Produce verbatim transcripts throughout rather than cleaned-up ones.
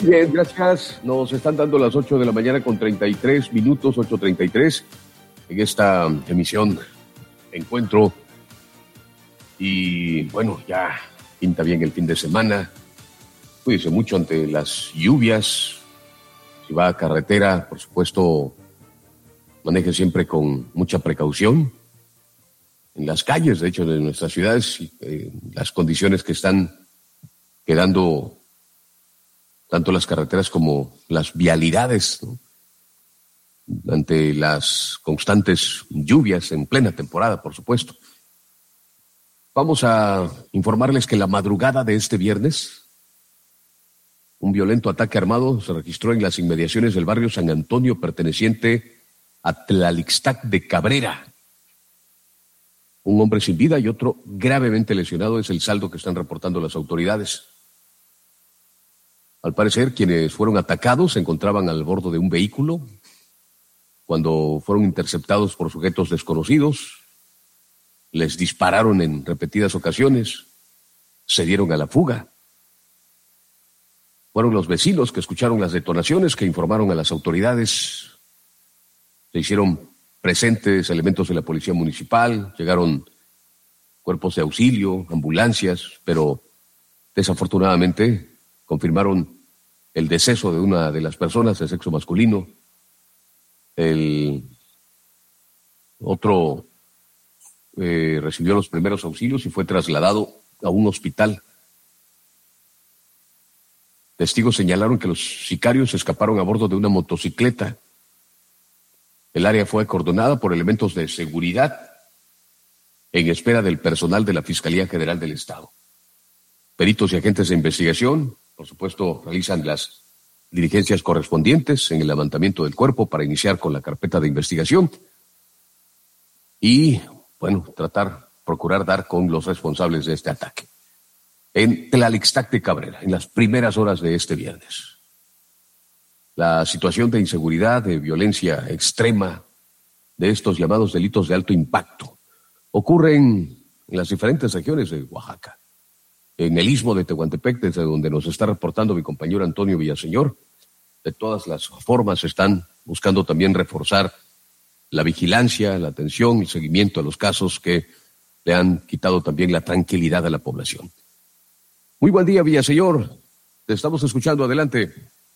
Bien, gracias. Nos están dando las ocho de la mañana con treinta y tres minutos, ocho treinta y tres, en esta emisión Encuentro. Y bueno, ya pinta bien el fin de semana. Cuídese mucho ante las lluvias. Si va a carretera, por supuesto, maneje siempre con mucha precaución. En las calles, de hecho, de nuestras ciudades, eh, las condiciones que están quedando, tanto las carreteras como las vialidades, ¿no?, ante las constantes lluvias en plena temporada, por supuesto. Vamos a informarles que la madrugada de este viernes, un violento ataque armado se registró en las inmediaciones del barrio San Antonio, perteneciente a Tlalixtac de Cabrera. Un hombre sin vida y otro gravemente lesionado es el saldo que están reportando las autoridades. Al parecer, quienes fueron atacados se encontraban al bordo de un vehículo cuando fueron interceptados por sujetos desconocidos. Les dispararon en repetidas ocasiones, se dieron a la fuga. Fueron los vecinos que escucharon las detonaciones que informaron a las autoridades. Se hicieron presentes elementos de la policía municipal, llegaron cuerpos de auxilio, ambulancias, pero desafortunadamente confirmaron el deceso de una de las personas de sexo masculino. El otro eh, recibió los primeros auxilios y fue trasladado a un hospital. Testigos señalaron que los sicarios escaparon a bordo de una motocicleta. El área fue acordonada por elementos de seguridad en espera del personal de la Fiscalía General del Estado. Peritos y agentes de investigación, por supuesto, realizan las diligencias correspondientes en el levantamiento del cuerpo para iniciar con la carpeta de investigación y, bueno, tratar, procurar dar con los responsables de este ataque. En Tlalixtac de Cabrera, en las primeras horas de este viernes. La situación de inseguridad, de violencia extrema, de estos llamados delitos de alto impacto, ocurren en las diferentes regiones de Oaxaca. En el istmo de Tehuantepec, desde donde nos está reportando mi compañero Antonio Villaseñor, de todas las formas están buscando también reforzar la vigilancia, la atención y seguimiento a los casos que le han quitado también la tranquilidad a la población. Muy buen día, Villaseñor. Te estamos escuchando. Adelante.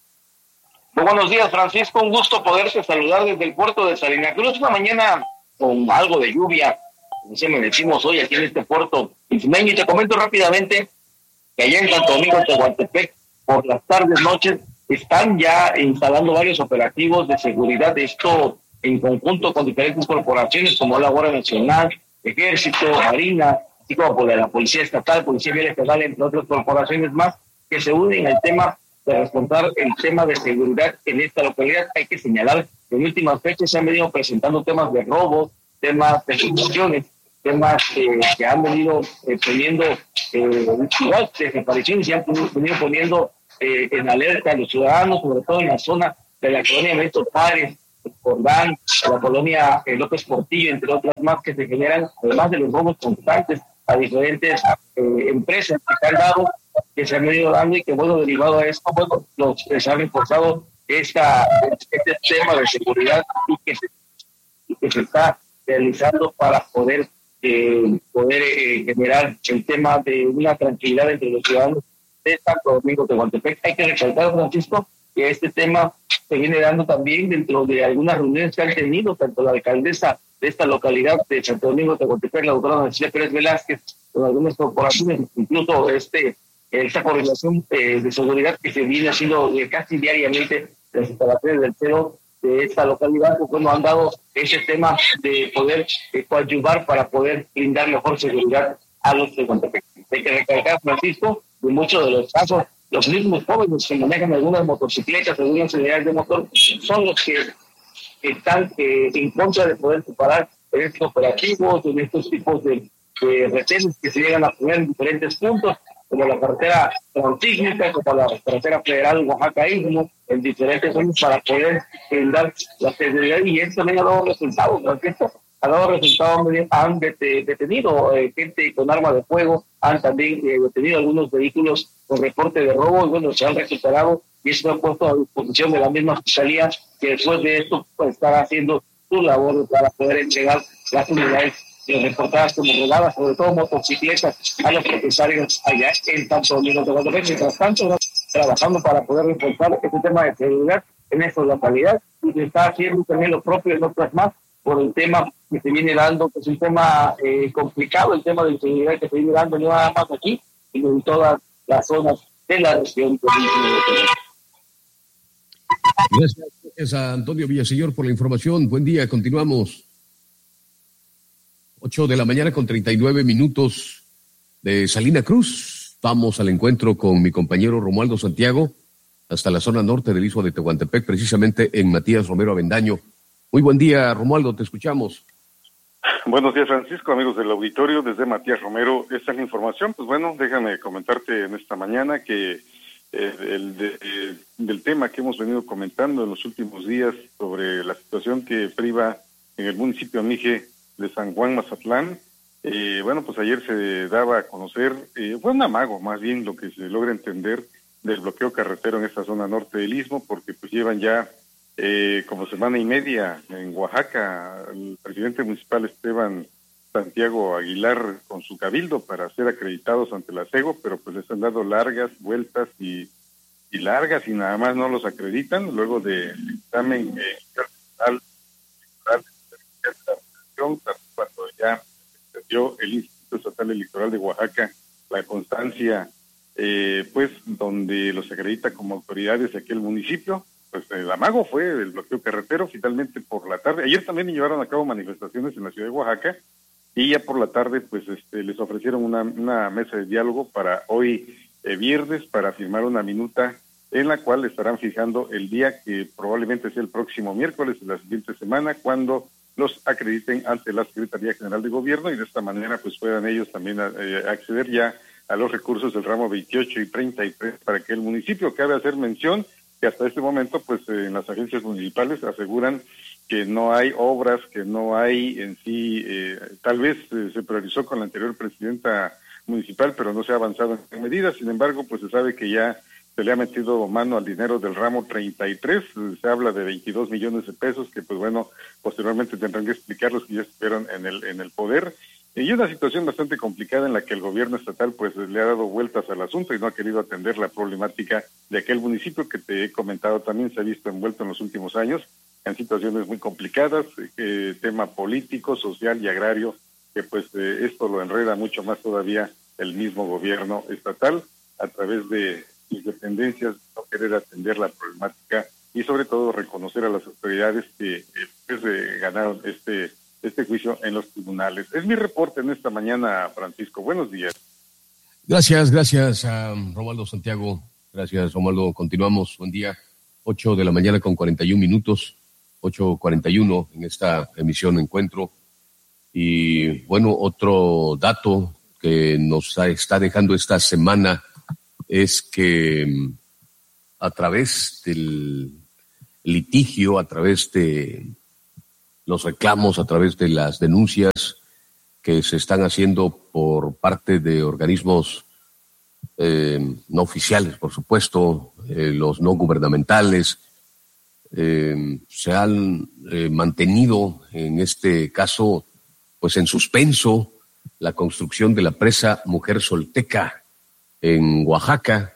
Muy buenos días, Francisco. Un gusto poderte saludar desde el puerto de Salina Cruz. Una mañana con algo de lluvia, como siempre decimos hoy aquí en este puerto ismeño. Y te comento rápidamente que allá en Santo Domingo, Tehuantepec, por las tardes, noches, están ya instalando varios operativos de seguridad. Esto en conjunto con diferentes corporaciones como la Guardia Nacional, Ejército, Marina, así como por la Policía Estatal, Policía Vial Estatal, entre otras corporaciones más, que se unen al tema de responder el tema de seguridad en esta localidad. Hay que señalar que en últimas fechas se han venido presentando temas de robos, temas de ejecuciones, temas eh, que han venido eh, poniendo eh, igual, desapariciones y han venido poniendo eh, en alerta a los ciudadanos, sobre todo en la zona de la colonia Benito Juárez, Cordán, la colonia eh, López Portillo, entre otras más, que se generan, además de los robos constantes a diferentes eh, empresas que se han dado, que se han venido dando y que, bueno, derivado a esto, bueno, los, se ha reforzado esta, este tema de seguridad y que se, y que se está realizando para poder, eh, poder eh, generar el tema de una tranquilidad entre los ciudadanos de Santo Domingo de Tehuantepec. Hay que resaltar, Francisco, que este tema se viene dando también dentro de algunas reuniones que han tenido tanto la alcaldesa de esta localidad de Santo Domingo de Tehuantepec, la doctora Nancy Pérez Velázquez, con algunas corporaciones, incluso este esta coordinación eh, de seguridad que se viene haciendo eh, casi diariamente las instalaciones del C E O de esta localidad, pues bueno, han dado ese tema de poder eh, coadyuvar para poder brindar mejor seguridad a los tehuantepeques. Hay que recalcar, Francisco, en muchos de los casos, los mismos jóvenes que manejan algunas motocicletas, algunas unidades de motor, son los que están eh, en contra de poder separar en estos operativos, en estos tipos de, de retenes que se llegan a poner en diferentes puntos, como la carretera transísmica, como la carretera federal Oaxaca-Istmo, en diferentes zonas para poder brindar la seguridad. Y esto también ha dado resultados, ¿no? Ha dado resultados, han detenido eh, gente con arma de fuego, han también eh, detenido algunos vehículos con reporte de robo, y bueno, se han recuperado y se han puesto a disposición de la misma fiscalía, que después de esto pues, estará haciendo su labor para poder entregar las unidades reportadas como robadas, sobre todo motocicletas, a los propietarios allá en Santo Domingo de Guadalupe. Mientras tanto, trabajando para poder reforzar este tema de seguridad en esta localidad, y se está haciendo también lo propio en otras más, por el tema que se viene dando, que es un tema eh, complicado, el tema de seguridad que se viene dando no nada más aquí, sino en todas las zonas de la región. Gracias, gracias a Antonio Villaseñor por la información. Buen día, continuamos. Ocho de la mañana con treinta y nueve minutos de Salina Cruz. Vamos al encuentro con mi compañero Romualdo Santiago hasta la zona norte del istmo de Tehuantepec, precisamente en Matías Romero Avendaño. Muy buen día, Romualdo, te escuchamos. Buenos días, Francisco, amigos del auditorio, desde Matías Romero. Esta es la información. Pues bueno, déjame comentarte en esta mañana que eh, el de, eh, del tema que hemos venido comentando en los últimos días sobre la situación que priva en el municipio Mije de San Juan Mazatlán, eh, bueno, pues ayer se daba a conocer, eh, fue un amago más bien lo que se logra entender del bloqueo carretero en esta zona norte del istmo, porque pues llevan ya eh, como semana y media en Oaxaca el presidente municipal Esteban Santiago Aguilar con su cabildo para ser acreditados ante la SEGO, pero pues les han dado largas vueltas y, y largas y nada más no los acreditan, luego del examen eh, personal, cuando ya dio el Instituto Estatal Electoral de Oaxaca la constancia, eh, pues, donde los acredita como autoridades de aquel municipio, pues el amago fue el bloqueo carretero. Finalmente por la tarde, ayer también llevaron a cabo manifestaciones en la ciudad de Oaxaca, y ya por la tarde, pues, este, les ofrecieron una, una mesa de diálogo para hoy, eh, viernes, para firmar una minuta en la cual estarán fijando el día que probablemente sea el próximo miércoles de la siguiente semana, cuando los acrediten ante la Secretaría General de Gobierno, y de esta manera pues puedan ellos también eh, acceder ya a los recursos del ramo veintiocho y treinta y tres para que el municipio. Cabe hacer mención que hasta este momento pues eh, en las agencias municipales aseguran que no hay obras, que no hay en sí, eh, tal vez eh, se priorizó con la anterior presidenta municipal, pero no se ha avanzado en medidas. Sin embargo, pues se sabe que ya se le ha metido mano al dinero del ramo treinta y tres, se habla de veintidós millones de pesos, que pues bueno, posteriormente tendrán que explicar los que ya estuvieron en el en el poder, y una situación bastante complicada en la que el gobierno estatal pues le ha dado vueltas al asunto y no ha querido atender la problemática de aquel municipio que te he comentado también se ha visto envuelto en los últimos años en situaciones muy complicadas, eh, tema político, social y agrario, que pues eh, esto lo enreda mucho más todavía el mismo gobierno estatal a través de sus dependencias, no querer atender la problemática y sobre todo reconocer a las autoridades que eh, pues, eh, ganaron este este juicio en los tribunales. Es mi reporte en esta mañana, Francisco. Buenos días. Gracias, gracias a Romualdo Santiago. Gracias, Romualdo. Continuamos. Buen día. Ocho de la mañana con cuarenta y un minutos. Ocho cuarenta y uno en esta emisión Encuentro. Y bueno, otro dato que nos está dejando esta semana es que a través del litigio, a través de los reclamos, a través de las denuncias que se están haciendo por parte de organismos eh, no oficiales, por supuesto, eh, los no gubernamentales, eh, se han eh, mantenido en este caso pues en suspenso la construcción de la presa Mujer Solteca en Oaxaca.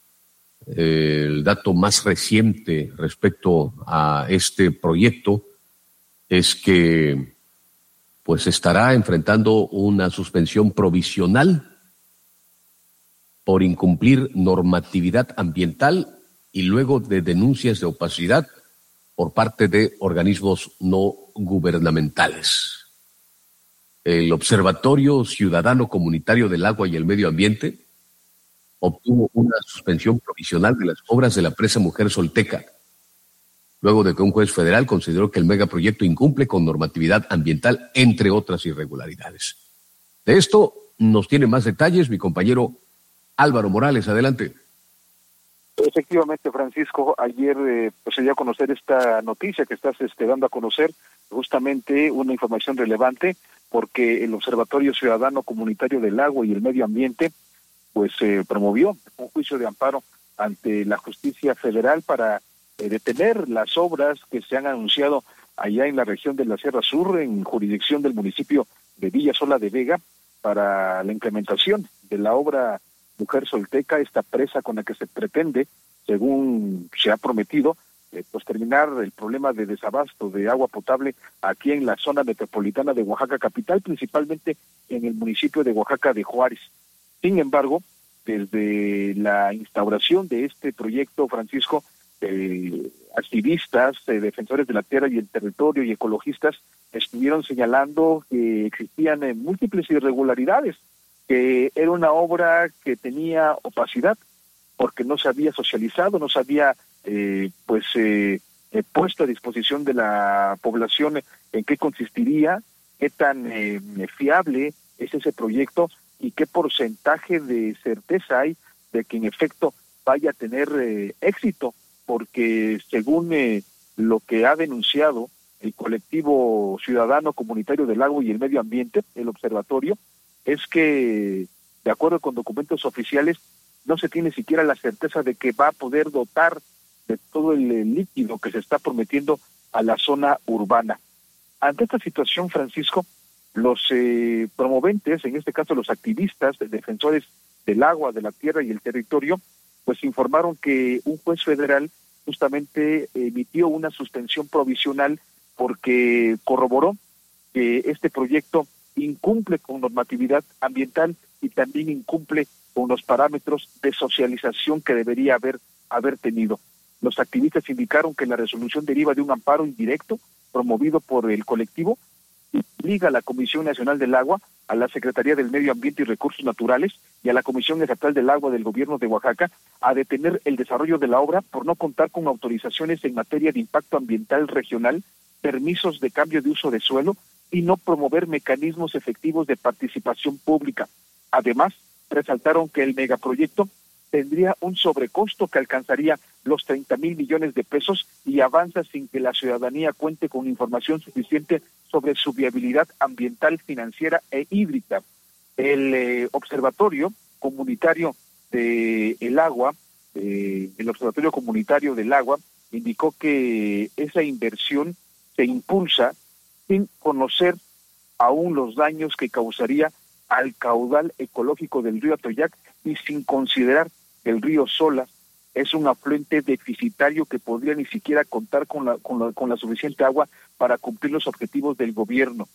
Eh, el dato más reciente respecto a este proyecto es que pues estará enfrentando una suspensión provisional por incumplir normatividad ambiental y luego de denuncias de opacidad por parte de organismos no gubernamentales. El Observatorio Ciudadano Comunitario del Agua y el Medio Ambiente obtuvo una suspensión provisional de las obras de la presa Mujer Solteca, luego de que un juez federal consideró que el megaproyecto incumple con normatividad ambiental, entre otras irregularidades. De esto nos tiene más detalles mi compañero Álvaro Morales. Adelante. Efectivamente, Francisco, ayer eh, pues se dio a conocer esta noticia que estás este, dando a conocer, justamente una información relevante, porque el Observatorio Ciudadano Comunitario del Agua y el Medio Ambiente pues eh, promovió un juicio de amparo ante la justicia federal para eh, detener las obras que se han anunciado allá en la región de la Sierra Sur, en jurisdicción del municipio de Villasola de Vega, para la implementación de la obra Mujer Solteca, esta presa con la que se pretende, según se ha prometido, eh, pues terminar el problema de desabasto de agua potable aquí en la zona metropolitana de Oaxaca capital, principalmente en el municipio de Oaxaca de Juárez. Sin embargo, desde la instauración de este proyecto, Francisco, eh, activistas, eh, defensores de la tierra y el territorio y ecologistas estuvieron señalando que existían eh, múltiples irregularidades, que era una obra que tenía opacidad porque no se había socializado, no se había eh, pues eh, eh, puesto a disposición de la población en qué consistiría, qué tan eh, fiable es ese proyecto y qué porcentaje de certeza hay de que en efecto vaya a tener eh, éxito, porque según eh, lo que ha denunciado el colectivo ciudadano comunitario del agua y el medio ambiente, el observatorio, es que, de acuerdo con documentos oficiales, no se tiene siquiera la certeza de que va a poder dotar de todo el, el líquido que se está prometiendo a la zona urbana. Ante esta situación, Francisco, los eh, promoventes, en este caso los activistas, defensores del agua, de la tierra y el territorio, pues informaron que un juez federal justamente emitió una suspensión provisional porque corroboró que este proyecto incumple con normatividad ambiental y también incumple con los parámetros de socialización que debería haber, haber tenido. Los activistas indicaron que la resolución deriva de un amparo indirecto promovido por el colectivo y obliga a la Comisión Nacional del Agua, a la Secretaría del Medio Ambiente y Recursos Naturales y a la Comisión Estatal del Agua del Gobierno de Oaxaca a detener el desarrollo de la obra por no contar con autorizaciones en materia de impacto ambiental regional, permisos de cambio de uso de suelo y no promover mecanismos efectivos de participación pública. Además, resaltaron que el megaproyecto tendría un sobrecosto que alcanzaría los treinta mil millones de pesos y avanza sin que la ciudadanía cuente con información suficiente sobre su viabilidad ambiental, financiera e hídrica. El eh, Observatorio Comunitario del Agua, eh, el Observatorio Comunitario del Agua, indicó que esa inversión se impulsa sin conocer aún los daños que causaría al caudal ecológico del río Atoyac y sin considerar que el río Sola es un afluente deficitario que podría ni siquiera contar con la, con la, con la suficiente agua para cumplir los objetivos del gobierno.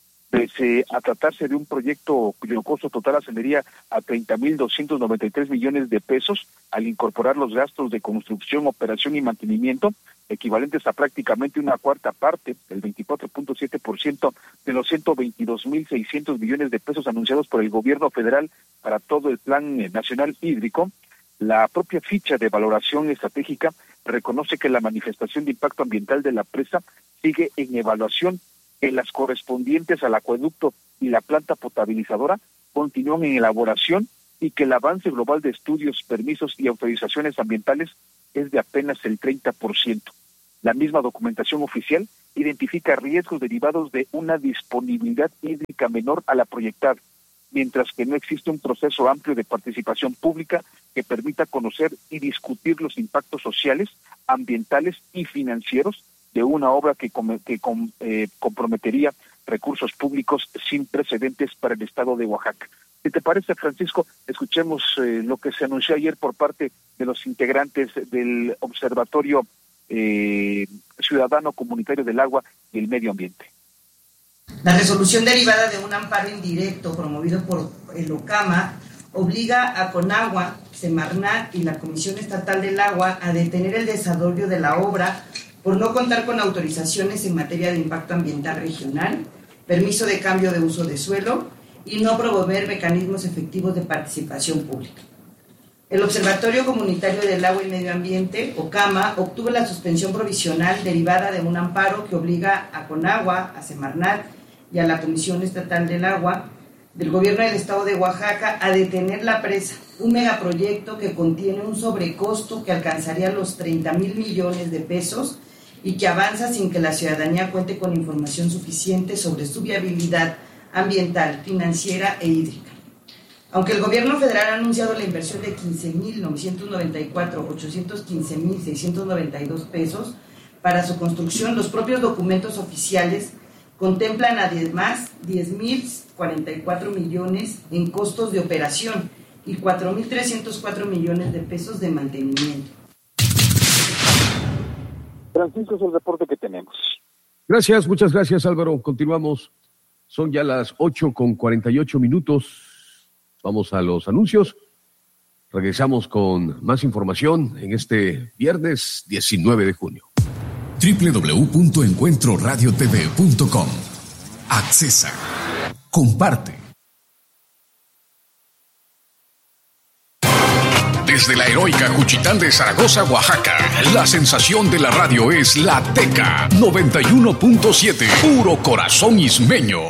Pese a tratarse de un proyecto cuyo costo total ascendería a treinta mil doscientos noventa y tres millones de pesos, al incorporar los gastos de construcción, operación y mantenimiento, equivalentes a prácticamente una cuarta parte, el veinticuatro punto siete por ciento de los ciento veintidós mil seiscientos millones de pesos anunciados por el gobierno federal para todo el Plan Nacional Hídrico. La propia ficha de valoración estratégica reconoce que la manifestación de impacto ambiental de la presa sigue en evaluación, que las correspondientes al acueducto y la planta potabilizadora continúan en elaboración y que el avance global de estudios, permisos y autorizaciones ambientales es de apenas el treinta por ciento. La misma documentación oficial identifica riesgos derivados de una disponibilidad hídrica menor a la proyectada, mientras que no existe un proceso amplio de participación pública que permita conocer y discutir los impactos sociales, ambientales y financieros de una obra que, que eh, comprometería recursos públicos sin precedentes para el estado de Oaxaca. ¿Qué te parece, Francisco? Escuchemos eh, lo que se anunció ayer por parte de los integrantes del Observatorio eh, Ciudadano Comunitario del Agua y el Medio Ambiente. La resolución derivada de un amparo indirecto promovido por el OCAMA obliga a Conagua, Semarnat y la Comisión Estatal del Agua a detener el desarrollo de la obra por no contar con autorizaciones en materia de impacto ambiental regional, permiso de cambio de uso de suelo y no promover mecanismos efectivos de participación pública. El Observatorio Comunitario del Agua y Medio Ambiente, OCAMA, obtuvo la suspensión provisional derivada de un amparo que obliga a Conagua, a Semarnat y a la Comisión Estatal del Agua del Gobierno del Estado de Oaxaca a detener la presa, un megaproyecto que contiene un sobrecosto que alcanzaría los treinta mil millones de pesos y que avanza sin que la ciudadanía cuente con información suficiente sobre su viabilidad ambiental, financiera e hídrica. Aunque el gobierno federal ha anunciado la inversión de quince mil novecientos noventa y cuatro, ochocientos quince mil seiscientos noventa y dos pesos para su construcción, los propios documentos oficiales contemplan además diez mil cuarenta y cuatro millones en costos de operación y cuatro mil trescientos cuatro millones de pesos de mantenimiento. Francisco, es el reporte que tenemos. Gracias, muchas gracias, Álvaro. Continuamos. Son ya las ocho con cuarenta y ocho minutos. Vamos a los anuncios. Regresamos con más información en este viernes diecinueve de junio. doble u doble u doble u punto encuentro radio t v punto com. Accesa. Comparte. Desde la heroica Juchitán de Zaragoza, Oaxaca, la sensación de la radio es la Teca noventa y uno punto siete, puro corazón ismeño.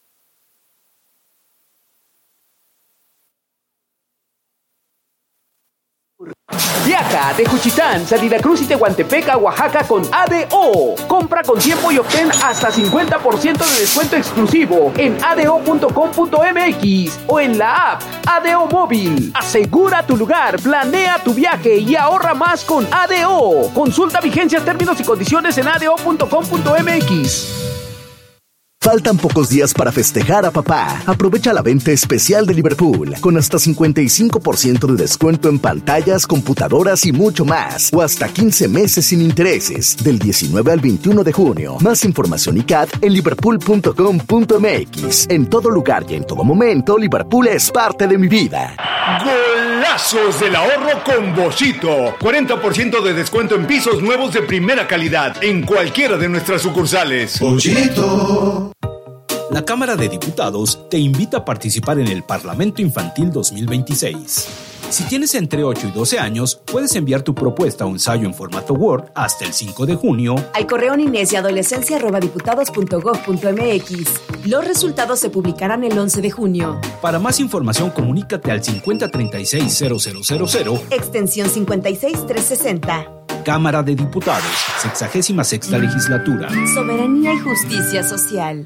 Viaja de Juchitán, Salina Cruz y Tehuantepec a Oaxaca con A D O. Compra con tiempo y obtén hasta cincuenta por ciento de descuento exclusivo en a d o punto com punto m x o en la app A D O Móvil. Asegura tu lugar, planea tu viaje y ahorra más con A D O. Consulta vigencias, términos y condiciones en a d o punto com punto m x. Faltan pocos días para festejar a papá. Aprovecha la venta especial de Liverpool con hasta cincuenta y cinco por ciento de descuento en pantallas, computadoras y mucho más. O hasta quince meses sin intereses del diecinueve al veintiuno de junio. Más información y C A D en liverpool punto com punto m x. En todo lugar y en todo momento, Liverpool es parte de mi vida. ¡Golazos del ahorro con Boschito! cuarenta por ciento de descuento en pisos nuevos de primera calidad en cualquiera de nuestras sucursales. Boschito. La Cámara de Diputados te invita a participar en el Parlamento Infantil dos mil veintiséis. Si tienes entre ocho y doce años, puedes enviar tu propuesta o ensayo en formato Word hasta el cinco de junio al correo niñez y adolescencia arroba diputados punto gob punto m x. Los resultados se publicarán el once de junio. Para más información, comunícate al cincuenta treinta y seis cero cero cero cero, extensión cincuenta y seis trescientos sesenta. Cámara de Diputados, sexagésima sexta legislatura. Soberanía y justicia social.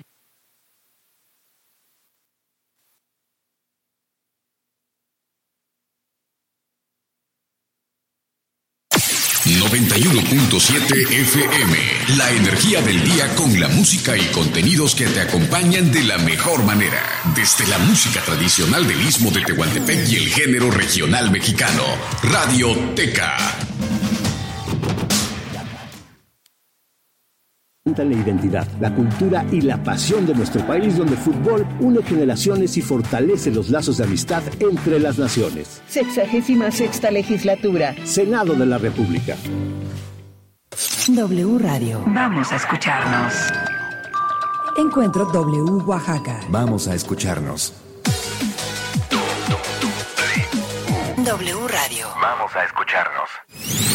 noventa y uno punto siete F M, la energía del día con la música y contenidos que te acompañan de la mejor manera. Desde la música tradicional del Istmo de Tehuantepec y el género regional mexicano. Radio Teca. La identidad, la cultura y la pasión de nuestro país, donde el fútbol une generaciones y fortalece los lazos de amistad entre las naciones. Sexagésima sexta legislatura. Senado de la República. W Radio. Vamos a escucharnos. Encuentro W Oaxaca. Vamos a escucharnos. W Radio. Vamos a escucharnos.